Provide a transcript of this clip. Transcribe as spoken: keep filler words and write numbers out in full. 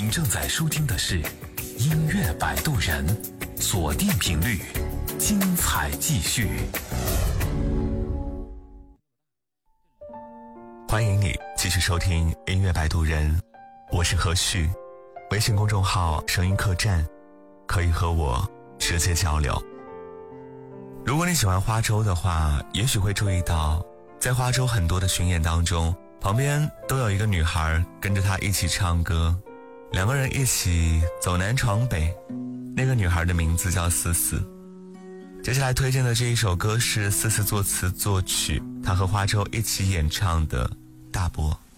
您正在收听的是音乐摆渡人，锁定频率，精彩继续。 欢迎你继续收听音乐摆渡人，我是何旭，微信公众号声音客栈，可以和我直接交流。如果你喜欢花粥的话，也许会注意到在花粥很多的巡演当中，旁边都有一个女孩跟着她一起唱歌，两个人一起走南闯北。那个女孩的名字叫思思。接下来推荐的这一首歌是思思作词作曲，她和花粥一起演唱的《大波》。